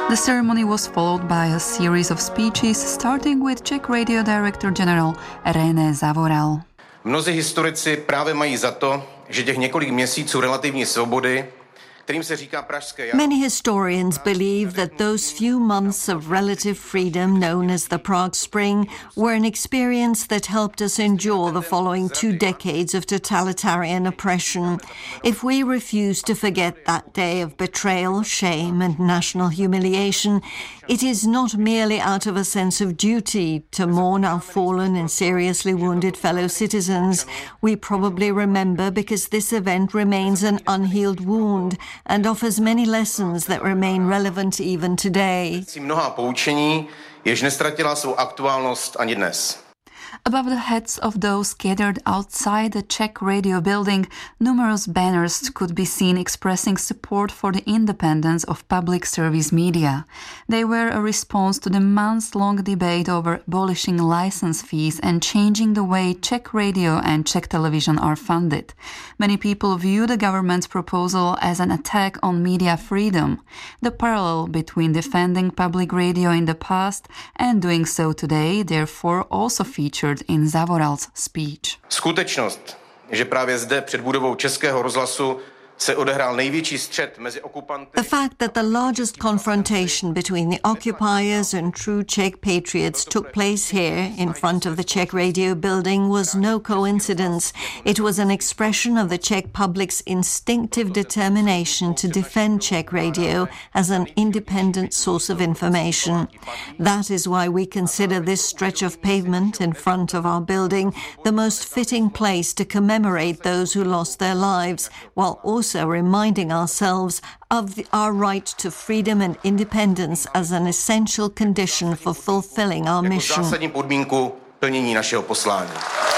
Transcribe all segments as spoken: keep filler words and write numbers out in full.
The ceremony was followed by a series of speeches, starting with Czech Radio Director General René Zavoral. Mnozí historici právě mají za to, že těch několik měsíců relativní svobody, kterým se říká Pražské jaro. Many historians believe that those few months of relative freedom known as the Prague Spring were an experience that helped us endure the following two decades of totalitarian oppression. If we refuse to forget that day of betrayal, shame and national humiliation, it is not merely out of a sense of duty to mourn our fallen and seriously wounded fellow citizens. We probably remember because this event remains an unhealed wound and offers many lessons that remain relevant even today. Mnoha poučení, jež nestratila svou aktuálnost ani dnes. Above the heads of those gathered outside the Czech radio building, numerous banners could be seen expressing support for the independence of public service media. They were a response to the months-long debate over abolishing license fees and changing the way Czech radio and Czech television are funded. Many people view the government's proposal as an attack on media freedom. The parallel between defending public radio in the past and doing so today, therefore, also featured in Zavoral's speech. Skutečnost, že právě zde před budovou Českého rozhlasu se odehrál největší střet mezi okupanty. The fact that the largest confrontation between the occupiers and true Czech patriots took place here in front of the Czech radio building was no coincidence. It was an expression of the Czech public's instinctive determination to defend Czech radio as an independent source of information. That is why we consider this stretch of pavement in front of our building the most fitting place to commemorate those who lost their lives, while also Also reminding ourselves of the, our right to freedom and independence as an essential condition for fulfilling our mission. Zásadní podmínku plnění našeho poslání.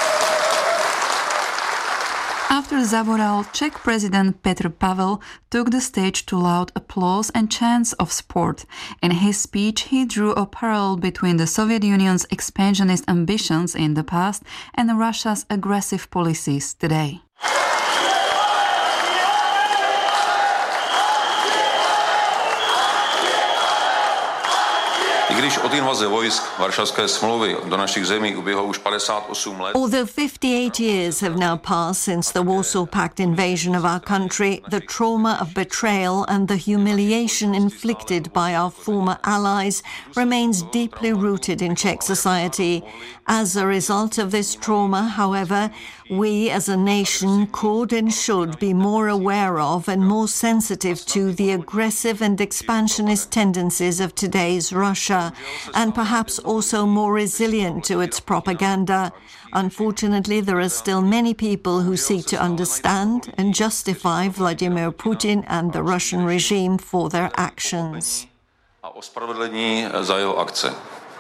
After Zavoral, Czech President Petr Pavel took the stage to loud applause and chants of support. In his speech, he drew a parallel between the Soviet Union's expansionist ambitions in the past and Russia's aggressive policies today. Když od invaze vojsk Varšavské smlouvy do našich zemí uběhlo už padesát osm let. Although fifty-eight years have now passed since the Warsaw Pact invasion of our country, the trauma of betrayal and the humiliation inflicted by our former allies remains deeply rooted in Czech society. As a result of this trauma, however, we as a nation could and should be more aware of and more sensitive to the aggressive and expansionist tendencies of today's Russia, and perhaps also more resilient to its propaganda. Unfortunately, there are still many people who seek to understand and justify Vladimir Putin and the Russian regime for their actions. A ospravedlnění za jeho akce.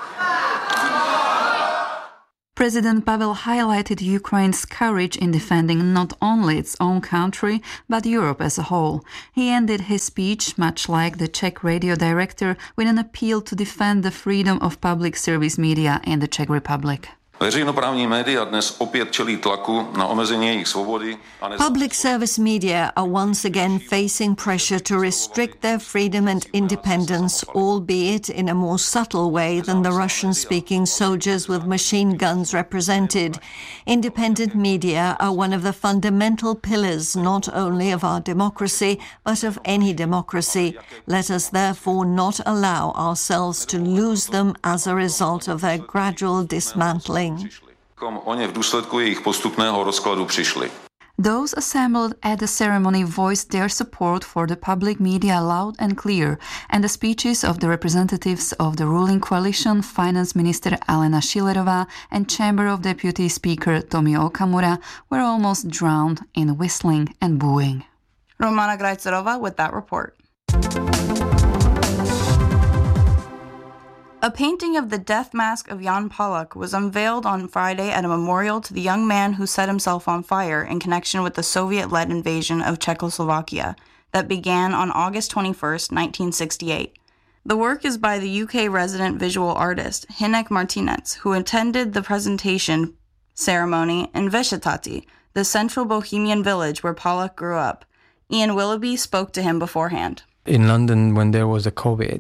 President Pavel highlighted Ukraine's courage in defending not only its own country, but Europe as a whole. He ended his speech, much like the Czech radio director, with an appeal to defend the freedom of public service media in the Czech Republic. Veřejnoprávní média dnes opět čelí tlaku na omezení jejich svobody. Public service media are once again facing pressure to restrict their freedom and independence, albeit in a more subtle way than the Russian-speaking soldiers with machine guns represented. Independent media are one of the fundamental pillars not only of our democracy, but of any democracy. Let us therefore not allow ourselves to lose them as a result of their gradual dismantling. Oni v důsledku jejich postupného rozkladu přišli. Those assembled at the ceremony voiced their support for the public media loud and clear, and the speeches of the representatives of the ruling coalition, Finance Minister Alena Schillerová and Chamber of Deputy Speaker Tomio Okamura, were almost drowned in whistling and booing. Romana Grajcerova with that report. A painting of the death mask of Jan Palach was unveiled on Friday at a memorial to the young man who set himself on fire in connection with the Soviet-led invasion of Czechoslovakia that began on August twenty-first, nineteen sixty-eight. The work is by the U K resident visual artist Hinek Martinez, who attended the presentation ceremony in Veshetati, the central Bohemian village where Palach grew up. Ian Willoughby spoke to him beforehand. In London, when there was a COVID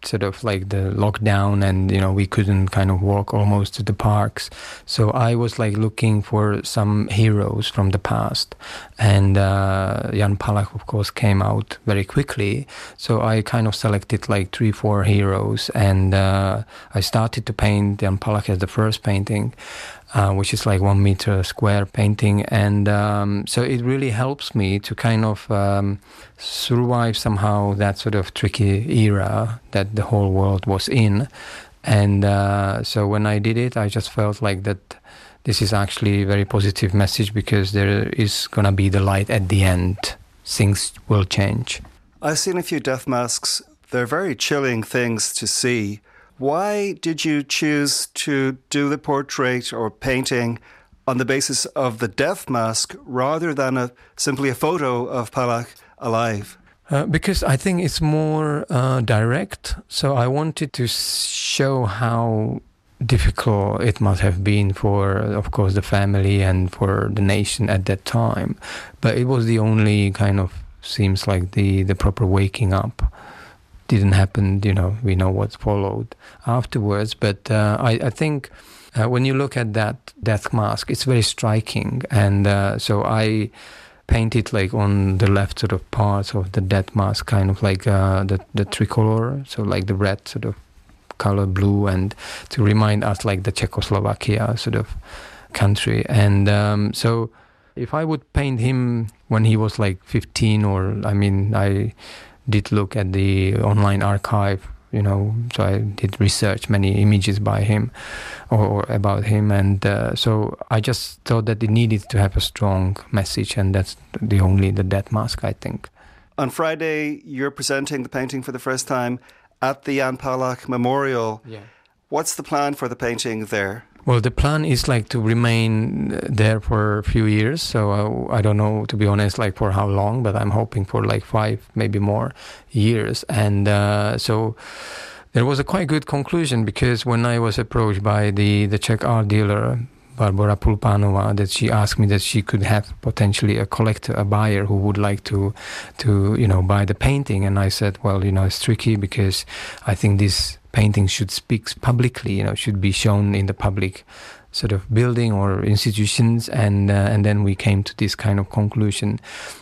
sort of like the lockdown, and you know we couldn't kind of walk almost to the parks. So I was like looking for some heroes from the past, and uh, Jan Palach of course came out very quickly. So I kind of selected like three, four heroes, and uh, I started to paint Jan Palach as the first painting. Uh, which is like one meter square painting. And um, so it really helps me to kind of um, survive somehow that sort of tricky era that the whole world was in. And uh, so when I did it, I just felt like that this is actually a very positive message, because there is going to be the light at the end. Things will change. I've seen a few death masks. They're very chilling things to see. Why did you choose to do the portrait or painting on the basis of the death mask rather than a, simply a photo of Palach alive? Uh, because I think it's more uh, direct. So I wanted to show how difficult it must have been for, of course, the family and for the nation at that time. But it was the only kind of, seems like the, the proper waking up. Didn't happen, you know, we know what followed afterwards. But uh, I, I think uh, when you look at that death mask, it's very striking. And uh, so I painted like on the left sort of parts of the death mask, kind of like uh, the, the tricolor, so like the red sort of color, blue, and to remind us like the Czechoslovakia sort of country. And um, so if I would paint him when he was like fifteen, or I mean, I did look at the online archive, you know, so I did research many images by him or, or about him. And uh, so I just thought that it needed to have a strong message, and that's the only, the death mask, I think. On Friday, you're presenting the painting for the first time at the Jan Palach Memorial. Yeah. What's the plan for the painting there? Well, the plan is like to remain there for a few years. So uh, I don't know, to be honest, like for how long, but I'm hoping for like five, maybe more years. And uh, so there was a quite good conclusion, because when I was approached by the, the Czech art dealer, Barbara Pulpanova, that she asked me that she could have potentially a collector, a buyer who would like to, to you know, buy the painting. And I said, well, you know, it's tricky, because I think this painting should speak publicly, you know, should be shown in the public sort of building or institutions. And uh, and then we came to this kind of conclusion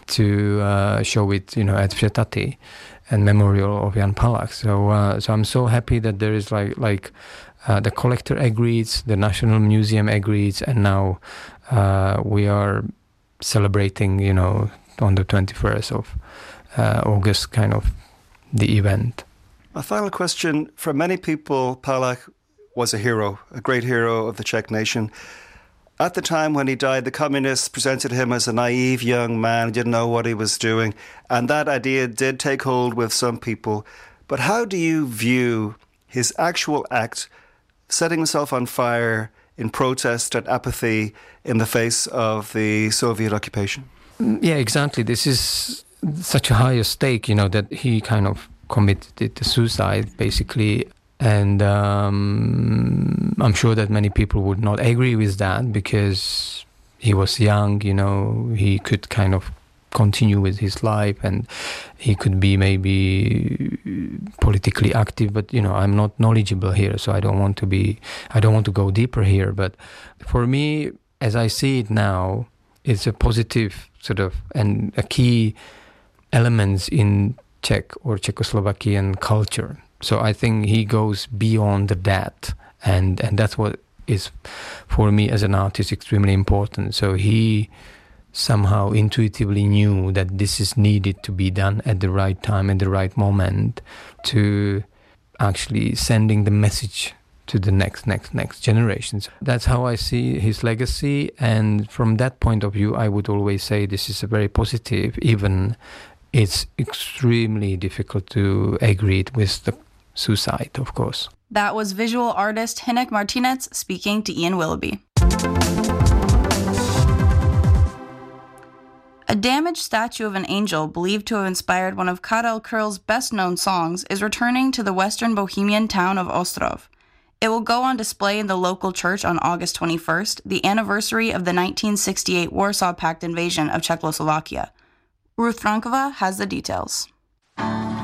to uh, show it, you know, at Všetati and Memorial of Jan Palach. So uh, so I'm so happy that there is like like uh, the collector agrees, the National Museum agrees, and now uh, we are celebrating, you know, on the twenty-first of uh, August, kind of the event. A final question. For many people, Palach was a hero, a great hero of the Czech nation. At the time when he died, the communists presented him as a naive young man who didn't know what he was doing, and that idea did take hold with some people. But how do you view his actual act, setting himself on fire in protest and apathy in the face of the Soviet occupation? Yeah, exactly. This is such a higher stake, you know, that he kind of committed the suicide, basically. And um, I'm sure that many people would not agree with that, because he was young, you know, he could kind of continue with his life, and he could be maybe politically active. But, you know, I'm not knowledgeable here, so I don't want to be, I don't want to go deeper here. But for me, as I see it now, it's a positive sort of, and a key elements in Czech or Czechoslovakian culture. So I think he goes beyond that, and, and that's what is, for me as an artist, extremely important. So he somehow intuitively knew that this is needed to be done at the right time, at the right moment, to actually sending the message to the next, next, next generations. That's how I see his legacy, and from that point of view, I would always say this is a very positive, even it's extremely difficult to agree with the suicide, of course. That was visual artist Hynek Martinec speaking to Ian Willoughby. A damaged statue of an angel believed to have inspired one of Karel Kryle's best-known songs is returning to the western Bohemian town of Ostrov. It will go on display in the local church on August twenty-first, the anniversary of the nineteen sixty-eight Warsaw Pact invasion of Czechoslovakia. Ruth Frankova has the details.